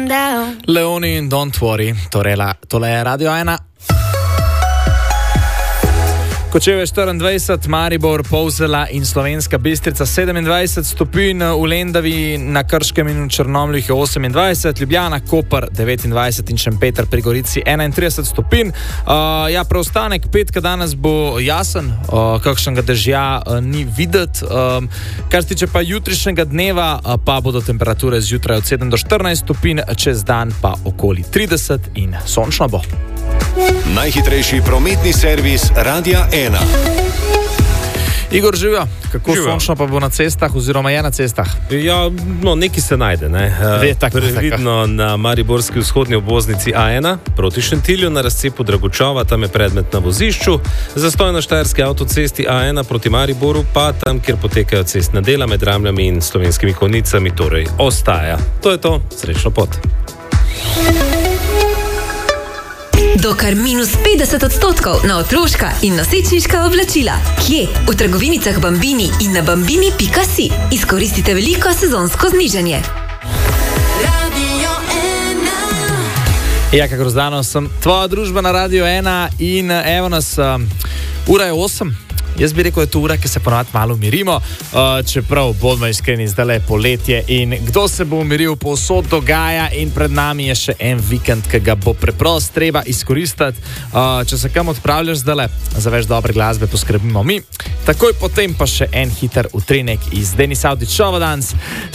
down. Leoni in Don't Worry, tole je Radio 1. Kočevje 24, Maribor, Polzela in Slovenska Bistrica 27 stopinj, v Lendavi, na Krškem in v Črnomlju je 28, Ljubljana, Koper 29 in Šempeter pri Gorici 31 stopinj. Preostanek petka danes bo jasen, kakšnega dežja ni videti. Kar se tiče pa jutrišnjega dneva, pa bodo temperature zjutraj od 7 do 14 stopinj, čez dan pa okoli 30 in sončno bo. Najhitrejši prometni servis Radia 1. Igor, živijo. Kako sončno pa bo na cestah oziroma je na cestah? Ja, nekaj se najde, ne? Previdno na mariborski vzhodni obvoznici A1 proti Šentilju na razcepu Dragočova, tam je predmet na vozišču. Zastoj na štajerski avtocesti A1 proti Mariboru, pa tam, kjer potekajo cestna dela med Ramljami in Slovenskimi Konjicami, torej ostaja. To je to, srečno pot. Do kar -50% na otroška in nosečniška oblačila. Kje? V trgovinicah Bambini in na bambini.si. Izkoristite veliko sezonsko znižanje. Ja, kakor zdano, sem tvoja družba na Radio 1 in evo nas, ura je 8. Jaz bi rekel, da je to ura, ki se ponovadi malo umirimo, čeprav bodimo iskreni, zdaj je poletje in kdo se bo umiril, povsod dogaja in pred nami je še en vikend, ki ga bo preprosto treba izkoristiti. Če se kam odpravljaš zdaj, za več dobre glasbe poskrbimo mi. Takoj potem pa še en hiter utrinek iz Denis Audić Show dance.